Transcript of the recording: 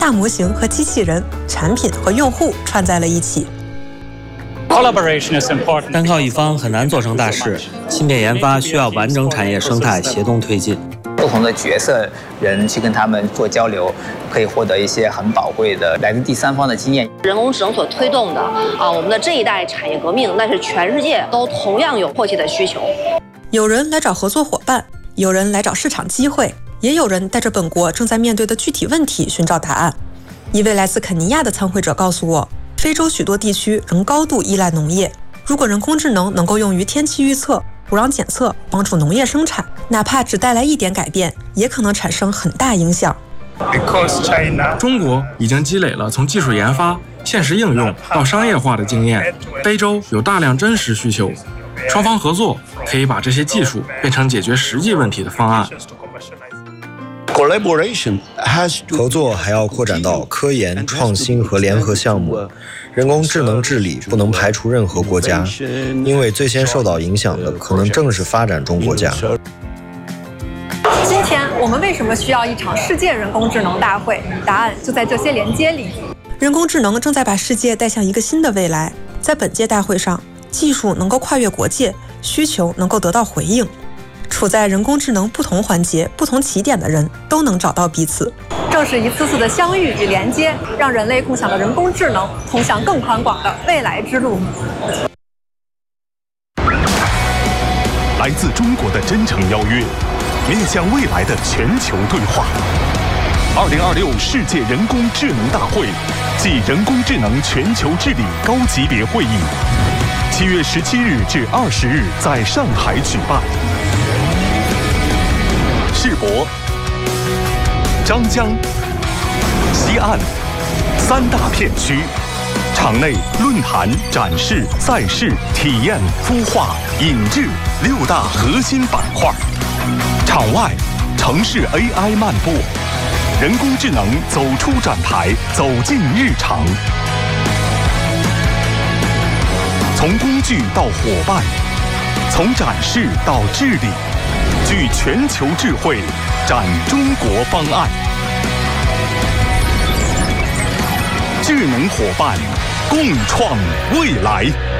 大模型和机器人、产品和用户串在了一起。 单靠一方很难做成大事，芯片研发需要完整产业生态协同推进。 不同的角色人去跟他们做交流，可以获得一些很宝贵的来自第三方的经验。 人工智能所推动的我们的这一代产业革命，那是全世界都同样有迫切的需求。 有人来找合作伙伴，有人来找市场机会，也有人带着本国正在面对的具体问题寻找答案。一位来自肯尼亚的参会者告诉我，非洲许多地区仍高度依赖农业，如果人工智能能够用于天气预测、土壤检测，帮助农业生产，哪怕只带来一点改变，也可能产生很大影响。 中国已经积累了从技术研发、现实应用到商业化的经验，非洲有大量真实需求，双方合作可以把这些技术变成解决实际问题的方案。 合作还要扩展到科研、创新和联合项目。人工智能治理不能排除任何国家，因为最先受到影响的可能正是发展中国家。 今天我们为什么需要一场世界人工智能大会？答案就在这些连接里。 人工智能正在把世界带向一个新的未来。在本届大会上，技术能够跨越国界，需求能够得到回应。处在人工智能不同环节、不同起点的人都能找到彼此。 正是一次次的相遇与连接，让人类共享的人工智能通向更宽广的未来之路。 来自中国的真诚邀约，面向未来的全球对话。2026世界人工智能大会暨人工智能全球治理高级别会议，7月17日至20日在上海举办。世博、张江、西岸3大片区，场内论坛、展示、赛事、体验、孵化、引智6大核心板块；场外城市 AI 漫步，人工智能走出展台，走进日常。从工具到伙伴，从展示到治理，聚全球智慧，展中国方案。智能伙伴，共创未来。